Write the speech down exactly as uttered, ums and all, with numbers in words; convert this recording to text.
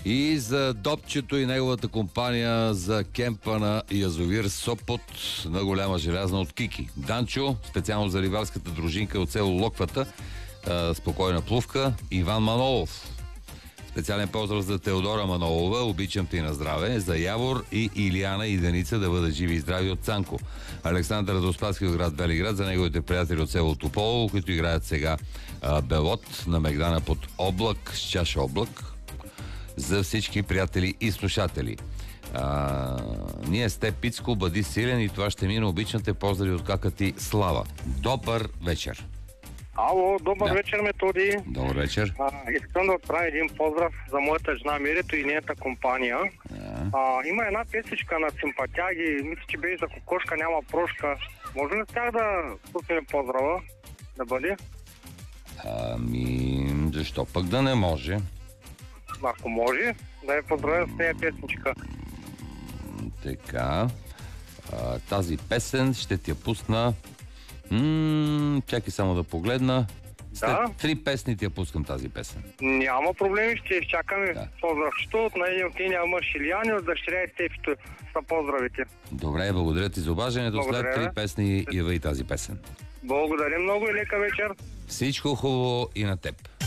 И за Добчето и неговата компания за кемпа на язовир Сопот на Голяма Желязна от Кики. Данчо, специално за рибарската дружинка от село Локвата, спокойна плувка. Иван Манолов. Специален поздрав за Теодора Манолова, обичам ти на здраве. За Явор и Илияна и Деница да бъдат живи и здрави от Цанко. Александър Радоспаски от град Велиград, за неговите приятели от село Тополо, които играят сега а, Белот на Мегдана под облак, с чаша облак. За всички приятели и слушатели. А, ние сте Пицко, бъди силен и това ще мине. Обичате поздрави от кака ти Слава. Добър вечер. Ало, добър да. вечер, Методи. Добър вечер. А, искам да отправя един поздрав за моята жена Мирето и нейната компания. Да. А, има една песичка на Симпатяги, мисля, че беше за кокошка, няма прошка. Може ли с тях да пуснем поздрава? Да бъде? Ами, защо пък да не може? Ако може, да я поздравя с нея песничка. Така. А, тази песен ще ти я пусна. М- чакай само да погледна. След Да. три песни ти я пускам тази песен. Няма проблеми, ще изчакаме Да. поздравчето от на един от нейния мъж Илиян и от дъщеря и Стефито са поздравите. Добре, благодаря ти за обаждането. След Благодаря. три песни ява и тази песен. Благодаря много и лека вечер. Всичко хубаво и на теб.